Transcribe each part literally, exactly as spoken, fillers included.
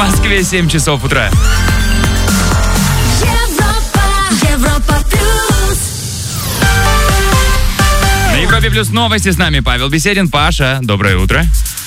Москве семь часов утра. На Европе Плюс новости, с нами Павел Беседин. Паша, доброе утро.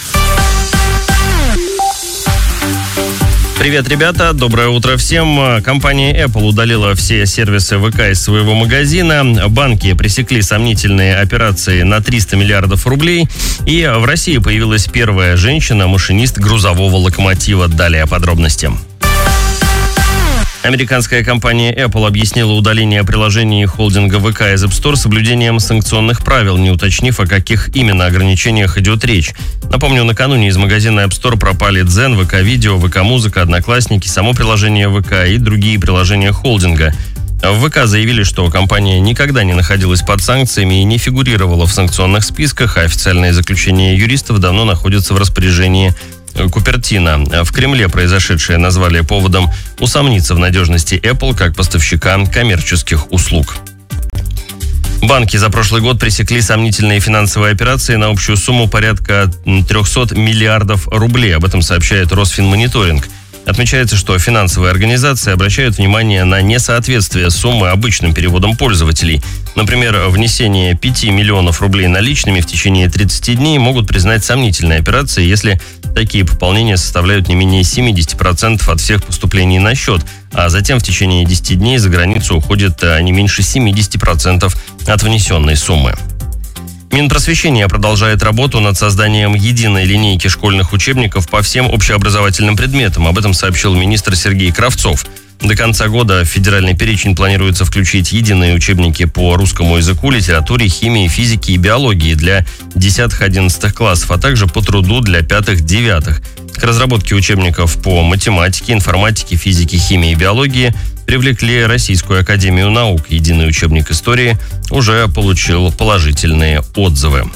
Привет, ребята, доброе утро всем. Компания Apple удалила все сервисы ВК из своего магазина. Банки пресекли сомнительные операции на триста миллиардов рублей. И в России появилась первая женщина-машинист грузового локомотива. Далее подробности. Американская компания Apple объяснила удаление приложений холдинга ВК из App Store соблюдением санкционных правил, не уточнив, о каких именно ограничениях идет речь. Напомню, накануне из магазина App Store пропали Дзен, ВК-видео, ВК-музыка, Одноклассники, само приложение ВК и другие приложения холдинга. В ВК заявили, что компания никогда не находилась под санкциями и не фигурировала в санкционных списках, а официальные заключения юристов давно находятся в распоряжении Купертино. В Кремле произошедшее назвали поводом усомниться в надежности Apple как поставщика коммерческих услуг. Банки за прошлый год пресекли сомнительные финансовые операции на общую сумму порядка триста миллиардов рублей. Об этом сообщает Росфинмониторинг. Отмечается, что финансовые организации обращают внимание на несоответствие суммы обычным переводам пользователей. Например, внесение пяти миллионов рублей наличными в течение тридцати дней могут признать сомнительной операцией, если такие пополнения составляют не менее семьдесят процентов от всех поступлений на счет, а затем в течение десяти дней за границу уходит не меньше семьдесят процентов от внесенной суммы. Минпросвещение продолжает работу над созданием единой линейки школьных учебников по всем общеобразовательным предметам. Об этом сообщил министр Сергей Кравцов. До конца года в федеральный перечень планируется включить единые учебники по русскому языку, литературе, химии, физике и биологии для десятых-одиннадцатых классов, а также по труду для пятых-девятых. К разработке учебников по математике, информатике, физике, химии и биологии привлекли Российскую академию наук. Единый учебник истории уже получил положительные отзывы.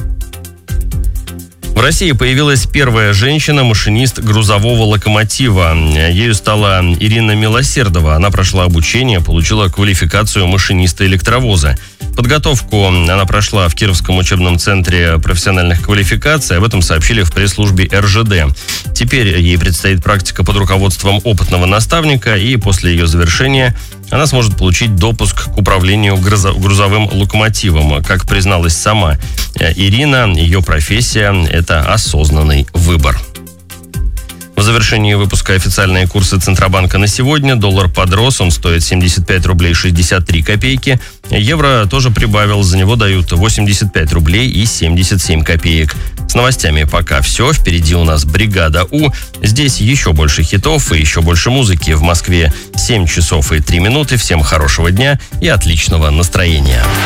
В России появилась первая женщина-машинист грузового локомотива. Ею стала Ирина Милосердова. Она прошла обучение, получила квалификацию машиниста электровоза. Подготовку она прошла в Кировском учебном центре профессиональных квалификаций. Об этом сообщили в пресс-службе эр жэ дэ. Теперь ей предстоит практика под руководством опытного наставника, и после ее завершения она сможет получить допуск к управлению грузовым локомотивом. Как призналась сама Ирина, ее профессия – это осознанный выбор. В завершении выпуска официальные курсы Центробанка на сегодня. Доллар подрос, он стоит семьдесят пять рублей шестьдесят три копейки. Евро тоже прибавил, за него дают восемьдесят пять рублей и семьдесят семь копеек. С новостями пока все. Впереди у нас «Бригада У». Здесь еще больше хитов и еще больше музыки. В Москве семь часов и три минуты. Всем хорошего дня и отличного настроения.